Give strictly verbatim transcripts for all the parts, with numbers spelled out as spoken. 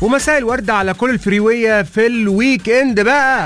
ومساء الورد على كل الفريوية في الويك اند بقى.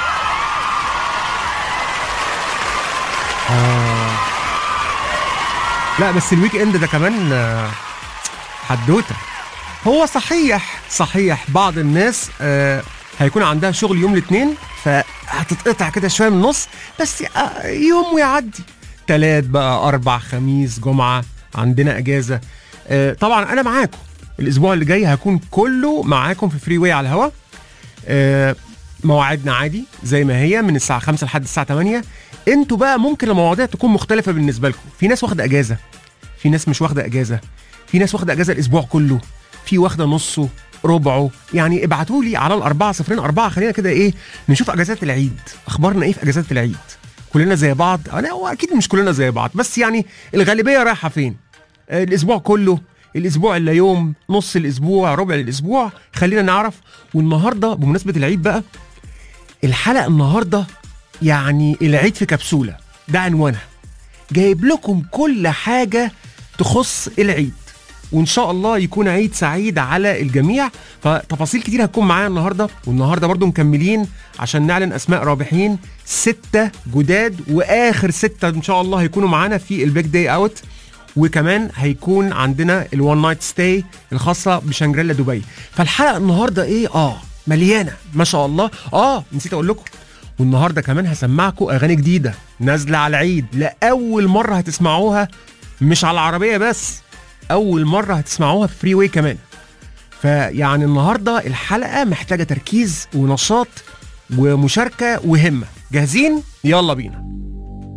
آه. لا بس الويك اند ده كمان آه حدوته. هو صحيح صحيح بعض الناس آه هيكون عندها شغل يوم الاثنين فهتتقطع كده شويه من النص، بس آه يوم ويعدي. تلات بقى، اربع، خميس، جمعه عندنا اجازه. آه طبعا انا معاكم الاسبوع اللي جاي، هكون كله معاكم في فري واي على الهوا. آه مواعيدنا عادي زي ما هي من الساعه خمسة لحد الساعه تمانية. انتوا بقى ممكن المواضيع تكون مختلفه بالنسبه لكم. في ناس واخده اجازه، في ناس مش واخده اجازه، في ناس واخده اجازه الاسبوع كله، في واخده نصه ربعه. يعني ابعتوا لي على الأربعة صفرين أربعة. خلينا كده ايه نشوف اجازات العيد، اخبارنا ايه في اجازات العيد. كلنا زي بعض؟ انا هو اكيد مش كلنا زي بعض، بس يعني الغالبيه رايحه فين؟ آه الاسبوع كله، الاسبوع الا يوم، نص الاسبوع، ربع الاسبوع. خلينا نعرف. والنهارده بمناسبه العيد بقى، الحلقه النهارده يعني العيد في كبسوله، ده عنوانها. جايب لكم كل حاجه تخص العيد، وان شاء الله يكون عيد سعيد على الجميع. فتفاصيل كتير هتكون معايا النهارده، والنهارده برضو مكملين عشان نعلن اسماء رابحين ستة جداد، واخر ستة ان شاء الله هيكونوا معانا في البيج داي اوت. وكمان هيكون عندنا الوان نايت ستاي الخاصه بشانجريلا دبي. فالحلقه النهارده ايه اه مليانه ما شاء الله. اه نسيت اقول لكم، والنهارده كمان هسمعكم اغاني جديده نازله على العيد لاول مره هتسمعوها، مش على العربيه بس، اول مره هتسمعوها في فري واي كمان. فيعني النهارده الحلقه محتاجه تركيز ونشاط ومشاركه وهمه. جاهزين؟ يلا بينا.